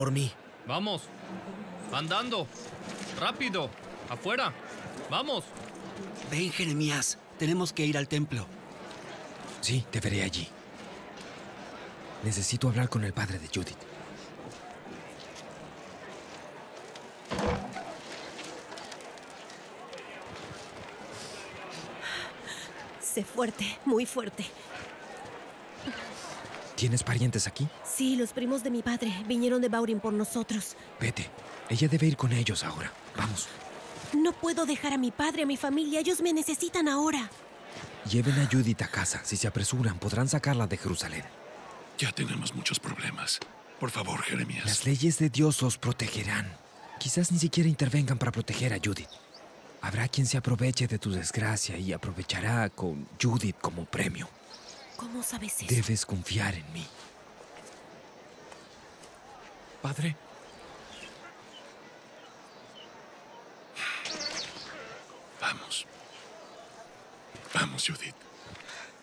por mí. Vamos. Andando. Rápido. Afuera. Vamos. Ven, Jeremías. Tenemos que ir al templo. Sí, te veré allí. Necesito hablar con el padre de Judith. Sé fuerte, muy fuerte. ¿Tienes parientes aquí? Sí, los primos de mi padre vinieron de Baurin por nosotros. Vete. Ella debe ir con ellos ahora. Vamos. No puedo dejar a mi padre, a mi familia. Ellos me necesitan ahora. Lleven a Judith a casa. Si se apresuran, podrán sacarla de Jerusalén. Ya tenemos muchos problemas. Por favor, Jeremías. Las leyes de Dios os protegerán. Quizás ni siquiera intervengan para proteger a Judith. Habrá quien se aproveche de tu desgracia y aprovechará con Judith como premio. ¿Cómo sabes eso? Debes confiar en mí. Padre. Vamos. Vamos, Judith.